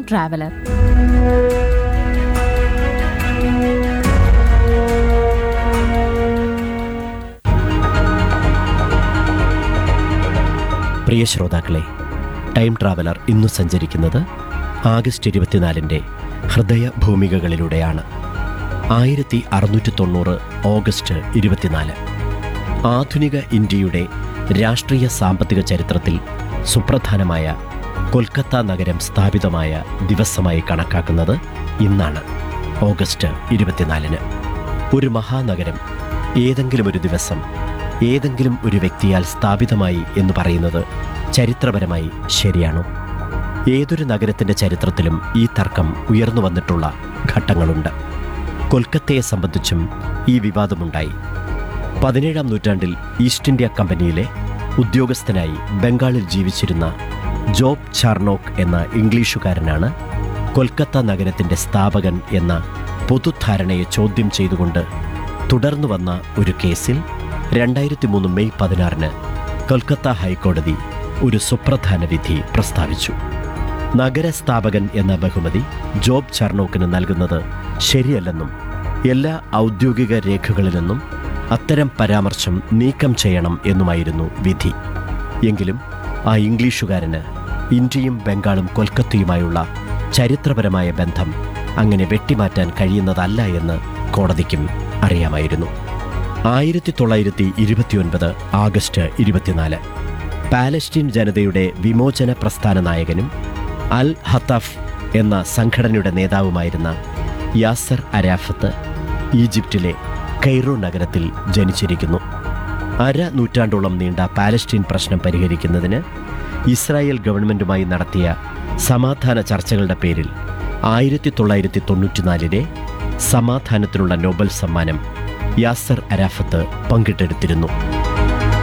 Traveller. പ്രിയ ശ്രോതാക്കളെ, time traveller ഇന്നു സഞ്ചരിക്കുന്നത് ആഗസ്റ്റ് 24 ഹൃദയഭൂമികകളിലൂടെയാണ്. 1690 ഓഗസ്റ്റ് 24. ആധുനിക ഇന്ത്യയുടെ രാഷ്ട്രീയ സാമ്പത്തിക ചരിത്രത്തിൽ സുപ്രധാനമായ കൊൽക്കത്ത നഗരം സ്ഥാപിതമായ ദിവസമായി കണക്കാക്കുന്നത് ഇന്നാണ്, ഓഗസ്റ്റ് 24. ഒരു മഹാനഗരം ഏതെങ്കിലും ഒരു ദിവസം ഏതെങ്കിലും ഒരു വ്യക്തിയാൽ സ്ഥാപിതമായി എന്ന് പറയുന്നത് ചരിത്രപരമായി ശരിയാണോ? ഏതൊരു നഗരത്തിൻ്റെ ചരിത്രത്തിലും ഈ തർക്കം ഉയർന്നു വന്നിട്ടുള്ള ഘട്ടങ്ങളുണ്ട്. കൊൽക്കത്തയെ സംബന്ധിച്ചും ഈ വിവാദമുണ്ടായി. 17-ാം നൂറ്റാണ്ടിൽ ഈസ്റ്റ് ഇന്ത്യ കമ്പനിയിലെ ഉദ്യോഗസ്ഥനായി ബംഗാളിൽ ജീവിച്ചിരുന്ന ജോബ് ചാർണോക്ക് എന്ന ഇംഗ്ലീഷുകാരനാണ് കൊൽക്കത്ത നഗരത്തിൻ്റെ സ്ഥാപകൻ എന്ന പൊതുധാരണയെ ചോദ്യം ചെയ്തുകൊണ്ട് തുടർന്നു വന്ന ഒരു കേസിൽ 2003 മെയ് 16 കൊൽക്കത്ത ഹൈക്കോടതി ഒരു സുപ്രധാന വിധി പ്രസ്താവിച്ചു. നഗരസ്ഥാപകൻ എന്ന ബഹുമതി ജോബ് ചാർണോക്കിന് നൽകുന്നത് ശരിയല്ലെന്നും എല്ലാ ഔദ്യോഗിക രേഖകളിൽ നിന്നും അത്തരം പരാമർശം നീക്കം ചെയ്യണം എന്നുമായിരുന്നു വിധി. എങ്കിലും ആ ഇംഗ്ലീഷുകാരന് ഇന്ത്യയും ബംഗാളും കൊൽക്കത്തയുമായുള്ള ചരിത്രപരമായ ബന്ധം അങ്ങനെ വെട്ടിമാറ്റാൻ കഴിയുന്നതല്ല എന്ന് കോടതിക്കും അറിയാമായിരുന്നു. 1929 ആഗസ്റ്റ് 24 പാലസ്തീൻ ജനതയുടെ വിമോചന പ്രസ്ഥാന നായകനും അൽ ഹത്താഫ് എന്ന സംഘടനയുടെ നേതാവുമായിരുന്ന യാസർ അരാഫത്ത് ഈജിപ്തിലെ കൈറോ നഗരത്തിൽ ജനിച്ചിരിക്കുന്നു. നൂറ്റാണ്ടോളം നീണ്ട പാലസ്തീൻ പ്രശ്നം പരിഹരിക്കുന്നതിന് ഇസ്രായേൽ ഗവൺമെൻറ്റുമായി നടത്തിയ സമാധാന ചർച്ചകളുടെ പേരിൽ 1994 സമാധാനത്തിനുള്ള നോബൽ സമ്മാനം യാസർ അരാഫത്ത് പങ്കിട്ടെടുത്തിരുന്നു.